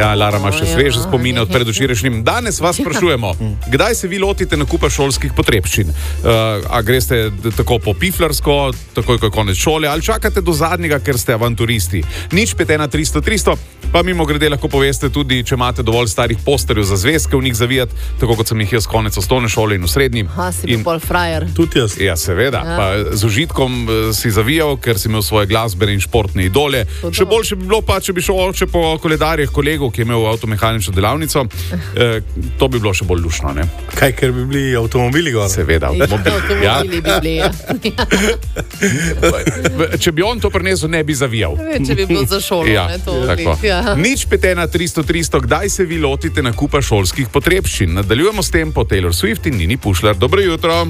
Ja, Lara ima še sveže spomine od predvčerajšnjim. Danes vas sprašujemo, kdaj se vi lotite nakupa šolskih potrebščin? A greste tako po piflarsko, takoj ko je konec šole, ali čakate do zadnjega, ker ste avanturisti? Nič 5130300, pa mimo grede lahko poveste tudi, če imate dovolj starih posterjev za zvezke v njih zavijati, tako kot sem jih jaz konec osnovne šole in v srednji. Si bil pol frajer. Tudi jaz. Ja, seveda. Pa z užitkom si zavijal, ker si imel svoje glasbene in športne idole. Še boljše bi bilo pa, če bi šel oče po koledarjih kolegov, ki je imel avtomehanično delavnico. To bi bilo še bolj lušno, ne? Kaj, ker bi bili avtomobili gor? Seveda. Avtomobili bi bili, Če bi on to prinesel, ne bi zavijal. Če bi bilo za šolo, tako. Nič 5130300, kdaj se vi lotite nakupa šolskih potrebščin? Nadaljujemo s tem po Taylor Swift in Nini Pušlar. Dobro jutro.